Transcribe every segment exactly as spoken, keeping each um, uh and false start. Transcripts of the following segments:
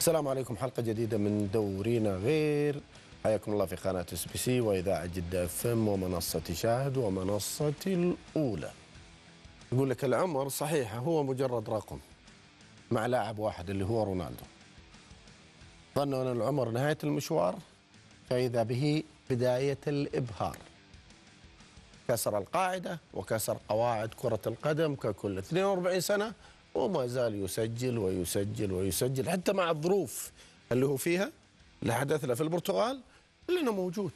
السلام عليكم، حلقة جديدة من دورينا غير. حياكم الله في قناة اس بي سي وإذاعة جدة اف ام ومنصة شاهد ومنصة الأولى. يقول لك العمر صحيح هو مجرد رقم مع لاعب واحد اللي هو رونالدو. ظنوا أن العمر نهاية المشوار، فإذا به بداية الإبهار. كسر القاعدة وكسر قواعد كرة القدم ككل اثنين وأربعين سنة وما زال يسجل ويسجل ويسجل حتى مع الظروف اللي هو فيها اللي حدث له في البرتغال، لأنه موجود.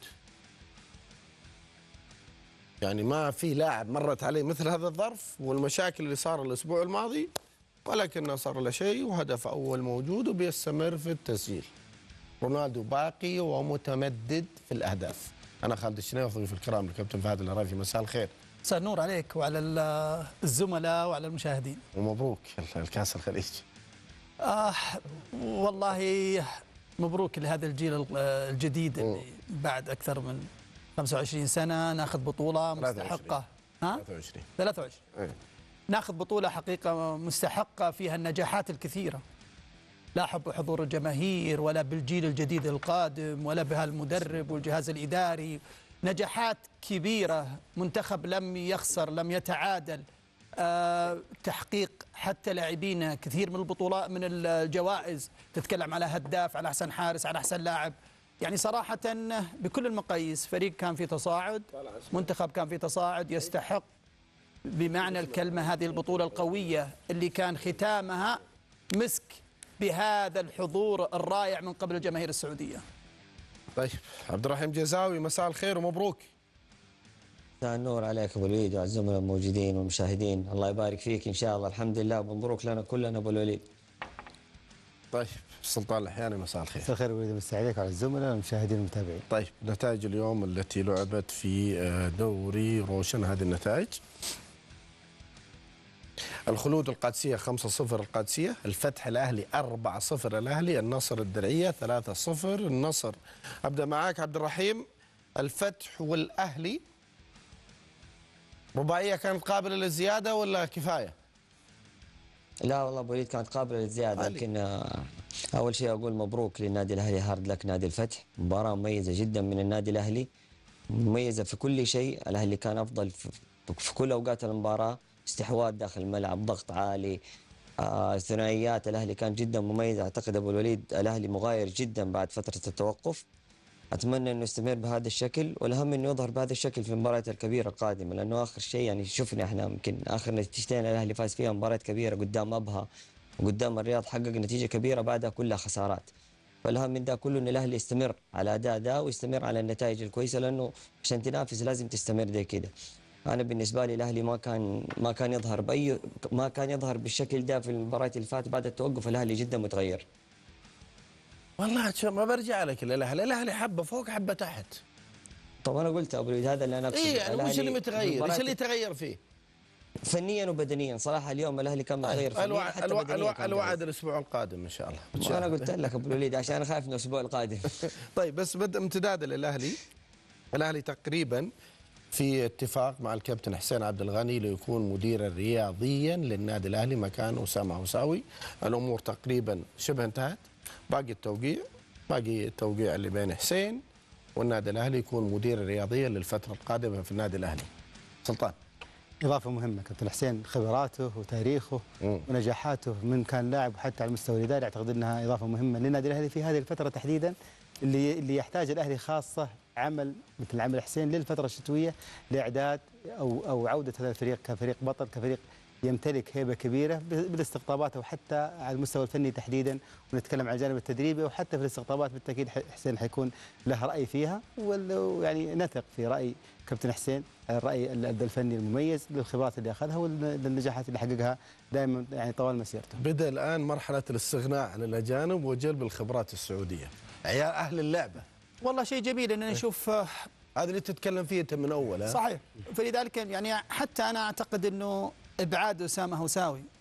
يعني ما في لاعب مرت عليه مثل هذا الظرف والمشاكل اللي صار الأسبوع الماضي، ولكنه صار له شيء وهدف أول موجود وبيستمر في التسجيل. رونالدو باقي ومتمدد في الأهداف. أنا خالد الشناوي ضيوف الكرام الكابتن فهد العريفي، مساء الخير. مساء النور عليك وعلى الزملاء وعلى المشاهدين. ومبروك الكاس الخليج. آه والله مبروك لهذا الجيل الجديد اللي بعد أكثر من خمسة وعشرين سنة ناخذ بطولة مستحقة. ها؟ ثلاثة وعشرين ثلاثة وعشرين ايه. ناخذ بطولة حقيقة مستحقة فيها النجاحات الكثيرة، لا حب حضور الجماهير ولا بالجيل الجديد القادم ولا بهالمدرب والجهاز الإداري. نجاحات كبيرة، منتخب لم يخسر، لم يتعادل، أه تحقيق حتى لاعبين كثير من البطولات من الجوائز، تتكلم على هداف، على أحسن حارس، على أحسن لاعب. يعني صراحة بكل المقاييس فريق كان في تصاعد، منتخب كان في تصاعد، يستحق بمعنى الكلمة هذه البطولة القوية اللي كان ختامها مسك بهذا الحضور الرائع من قبل الجماهير السعودية. طيب عبد الرحيم جزاوي، مساء الخير ومبروك. مساء النور عليك ابو الوليد وعلى الزملاء الموجودين والمشاهدين، الله يبارك فيك ان شاء الله. الحمد لله ومبروك لنا كلنا ابو الوليد. طيب سلطان الحياني، مساء الخير. مساء الخير وليد، مساء عليك وعلى الزملاء والمشاهدين والمتابعين. طيب نتائج اليوم التي لعبت في دوري روشن، هذه النتائج: الخلود القادسية خمسة صفر القادسية، الفتح الأهلي أربعة صفر الأهلي، النصر الدرعية ثلاثة صفر النصر. أبدأ معاك عبد الرحيم، الفتح والأهلي رباعية كانت قابلة للزيادة ولا كفاية؟ لا والله ابو الوليد كانت قابلة للزيادة، لكن أول شيء أقول مبروك للنادي الأهلي، هارد لك نادي الفتح. مباراة مميزة جدا من النادي الأهلي، مميزة في كل شيء. الأهلي كان أفضل في كل أوقات المباراة، استحواذ داخل الملعب، ضغط عالي، آه، ثنائيات. الأهلي كان جدا مميز. أعتقد أبو الوليد الأهلي مغاير جدا بعد فترة التوقف. أتمنى أنه يستمر بهذا الشكل، والأهم أنه يظهر بهذا الشكل في المباريات الكبيرة القادمة، لأنه آخر شيء يعني شفنا إحنا يمكن آخر نتيجتين الأهلي فاز فيها مباريات كبيرة قدام أبها وقدام الرياض، حقق نتيجة كبيرة بعدها كلها خسارات. فالأهم من ده كله أن الأهلي يستمر على أداء ده ويستمر على النتائج الكويسة، لأنه عشان تنافس لازم تستمر زي كده. أنا بالنسبة لي الأهلي ما كان ما كان يظهر بأي ما كان يظهر بالشكل ده في المباريات اللي فاتت. بعد التوقف الأهلي جدا متغير. والله ما برجع لك الأهلي، الأهلي حبة فوق حبة تحت. طب أنا قلت أبو الوليد هذا اللي أنا أقصده. إيه يعني وش اللي متغير؟ إيش اللي تغير فيه؟ فنيا وبدنيا صراحة. اليوم الأهلي كان متغير فنيا الوعد حتى الوعد بدنيا. الوعد, الوعد الأسبوع القادم إن شاء الله. أنا قلت لك أبو الوليد عشان أنا خايف من الأسبوع القادم. طيب بس بدأ امتداد للأهلي. الأهلي تقريبا في اتفاق مع الكابتن حسين عبد الغني ليكون مديرا رياضيا للنادي الأهلي مكان أسامة هوساوي. الأمور تقريبا شبه انتهت، باقي التوقيع باقي التوقيع اللي بين حسين والنادي الأهلي يكون مدير رياضيا للفترة القادمة في النادي الأهلي. سلطان. إضافة مهمة كابتن حسين، خبراته وتاريخه مم. ونجاحاته من كان لاعب وحتى على المستوى الإداري، أعتقد أنها إضافة مهمة للنادي الأهلي في هذه الفترة تحديدا، اللي اللي يحتاج الأهلي خاصة عمل مثل عمل حسين للفترة الشتوية لإعداد أو أو عودة هذا الفريق كفريق بطل، كفريق يمتلك هيبة كبيرة بالاستقطابات وحتى على المستوى الفني تحديدا، ونتكلم عن الجانب التدريبي وحتى في الاستقطابات. بالتأكيد حسين حيكون له رأي فيها، ويعني نثق في رأي كابتن حسين، الرأي الفني المميز للخبرات اللي أخذها والنجاحات اللي حققها دائما يعني طوال مسيرته. بدأ الآن مرحلة الاستغناء عن الأجانب وجلب الخبرات السعودية، عيال أهل اللعبة. والله شيء جميل أن نشوف هذا اللي تتكلم فيه أنت من أول. صحيح. فلذلك يعني حتى أنا أعتقد أنه إبعاد أسامة هوساوي